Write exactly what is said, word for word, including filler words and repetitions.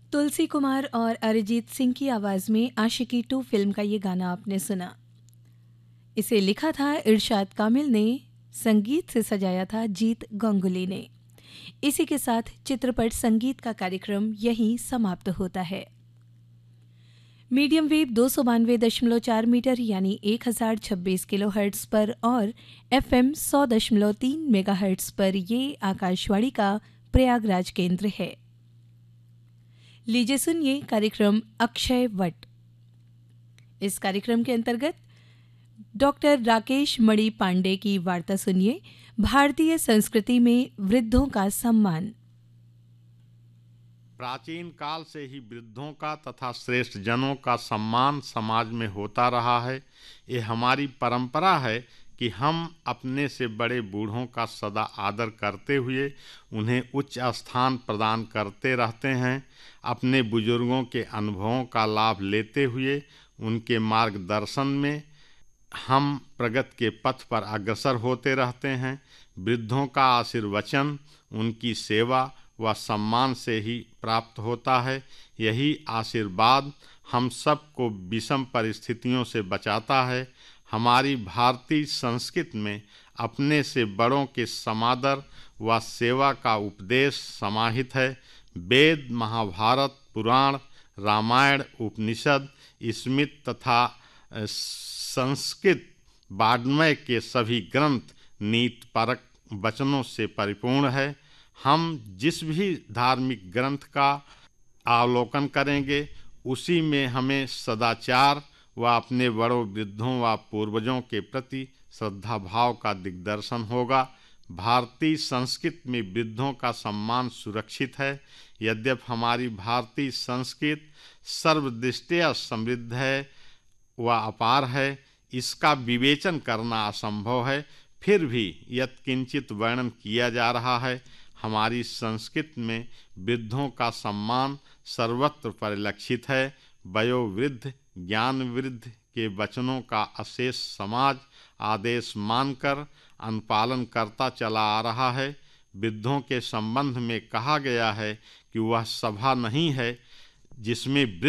तुलसी कुमार और अरिजीत सिंह की आवाज़ में आशिकी टू फिल्म का ये गाना आपने सुना। इसे लिखा था इरशाद कामिल ने, संगीत से सजाया था जीत गांगुली ने। इसी के साथ चित्रपट संगीत का कार्यक्रम यहीं समाप्त होता है। मीडियम वेव दो सौ बानवे दशमलव चार मीटर यानी एक हज़ार छब्बीस किलो हर्ट्स पर और एफएम सौ दशमलव तीन मेगा हर्ट्स पर ये आकाशवाणी का प्रयागराज केंद्र है। लीजिए सुनिए कार्यक्रम अक्षय वट। इस कार्यक्रम के अंतर्गत डॉक्टर राकेश मणि पांडे की वार्ता सुनिए, भारतीय संस्कृति में वृद्धों का सम्मान। प्राचीन काल से ही वृद्धों का तथा श्रेष्ठ जनों का सम्मान समाज में होता रहा है। ये हमारी परंपरा है कि हम अपने से बड़े बूढ़ों का सदा आदर करते हुए उन्हें उच्च स्थान प्रदान करते रहते हैं। अपने बुजुर्गों के अनुभवों का लाभ लेते हुए उनके मार्गदर्शन में हम प्रगति के पथ पर अग्रसर होते रहते हैं। वृद्धों का आशीर्वचन, उनकी सेवा व सम्मान से ही प्राप्त होता है। यही आशीर्वाद हम सबको विषम परिस्थितियों से बचाता है। हमारी भारतीय संस्कृति में अपने से बड़ों के समादर व सेवा का उपदेश समाहित है। वेद, महाभारत, पुराण, रामायण, उपनिषद, स्मृति तथा संस्कृत वाङ्मय के सभी ग्रंथ नीतिपरक वचनों से परिपूर्ण है। हम जिस भी धार्मिक ग्रंथ का अवलोकन करेंगे उसी में हमें सदाचार व अपने बड़ों, वृद्धों व पूर्वजों के प्रति श्रद्धा भाव का दिग्दर्शन होगा। भारतीय संस्कृति में वृद्धों का सम्मान सुरक्षित है। यद्यपि हमारी भारतीय संस्कृति सर्वदृष्टया समृद्ध है व अपार है, इसका विवेचन करना असंभव है, फिर भी यत्किंचित वर्णन किया जा रहा है। हमारी संस्कृति में वृद्धों का सम्मान सर्वत्र परिलक्षित है। वयोवृद्ध, ज्ञान वृद्ध के वचनों का अशेष समाज आदेश मानकर अनुपालन करता चला आ रहा है। वृद्धों के संबंध में कहा गया है कि वह सभा नहीं है जिसमें वृद्ध